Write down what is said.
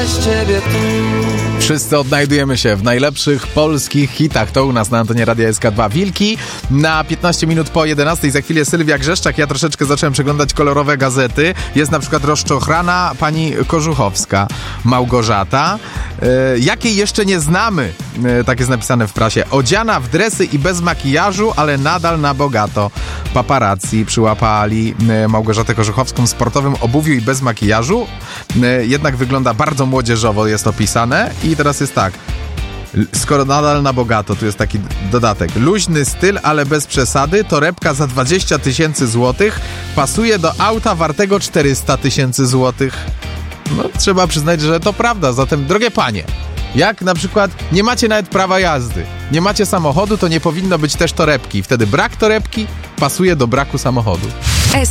bez ciebie tu. Wszyscy odnajdujemy się w najlepszych polskich hitach. To u nas na antenie Radia SK2. Wilki na 15 minut po 11. Za chwilę Sylwia Grzeszczak. Ja troszeczkę zacząłem przeglądać kolorowe gazety. Jest na przykład rozczochrana pani Kożuchowska, Małgorzata, jakiej jeszcze nie znamy. Tak jest napisane w prasie. Odziana w dresy i bez makijażu, ale nadal na bogato. Paparazzi przyłapali Małgorzatę Kożuchowską w sportowym obuwiu i bez makijażu. Jednak wygląda bardzo młodzieżowo, jest opisane. I teraz jest tak. Skoro nadal na bogato, tu jest taki dodatek. Luźny styl, ale bez przesady. Torebka za 20 000 złotych. Pasuje do auta wartego 400 000 złotych. No, trzeba przyznać, że to prawda. Zatem, drogie panie, jak na przykład nie macie nawet prawa jazdy, nie macie samochodu, to nie powinno być też torebki. Wtedy brak torebki pasuje do braku samochodu.